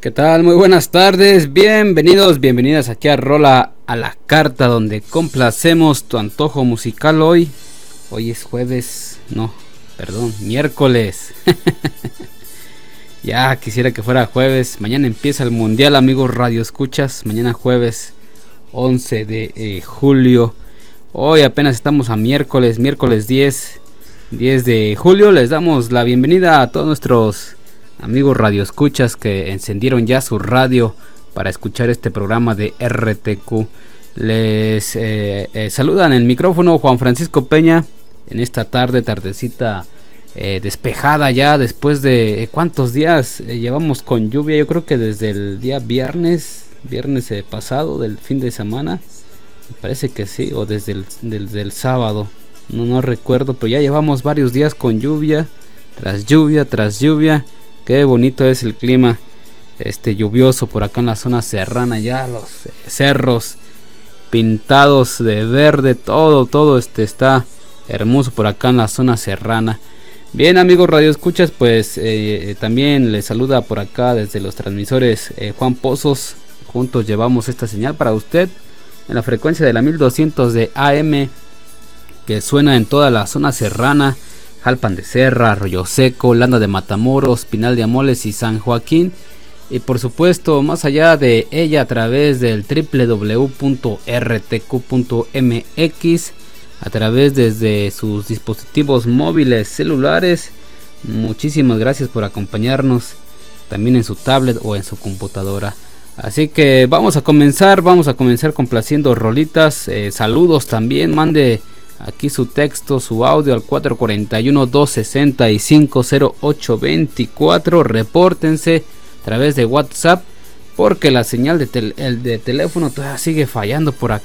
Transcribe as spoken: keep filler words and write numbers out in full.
¿Qué tal? Muy buenas tardes, bienvenidos, bienvenidas aquí a Rola a la Carta, donde complacemos tu antojo musical hoy. Hoy es jueves, no, perdón, miércoles. Ya quisiera que fuera jueves. Mañana empieza el mundial, amigos radio escuchas. Mañana jueves once de eh, julio. Hoy apenas estamos a miércoles, miércoles diez de julio. Les damos la bienvenida a todos nuestros amigos radio escuchas que encendieron ya su radio para escuchar este programa de R T Q. Les eh, eh, saludan el micrófono Juan Francisco Peña en esta tarde, tardecita eh, despejada ya después de eh, cuántos días eh, llevamos con lluvia. Yo creo que desde el día viernes, viernes eh, pasado del fin de semana, me parece que sí, o desde el, desde el sábado, no, no recuerdo, pero ya llevamos varios días con lluvia, tras lluvia, tras lluvia. Qué bonito es el clima este lluvioso por acá en la zona serrana, ya los eh, cerros pintados de verde, todo, todo este está hermoso por acá en la zona serrana. Bien, amigos radio escuchas, pues eh, también les saluda por acá desde los transmisores eh, Juan Pozos. Juntos llevamos esta señal para usted en la frecuencia de la mil doscientos de A M, que suena en toda la zona serrana, Jalpan de Serra, Arroyo Seco, Landa de Matamoros, Pinal de Amoles y San Joaquín. Y por supuesto, más allá de ella, a través del doble u doble u doble u punto r t q punto m x, a través desde sus dispositivos móviles, celulares. Muchísimas gracias por acompañarnos también en su tablet o en su computadora. Así que vamos a comenzar, vamos a comenzar complaciendo rolitas. Eh, saludos también, mande aquí su texto, su audio al cuatro cuatro uno, dos seis cinco, cero ocho dos cuatro. Repórtense a través de WhatsApp porque la señal de, tel- el de teléfono todavía sigue fallando por acá.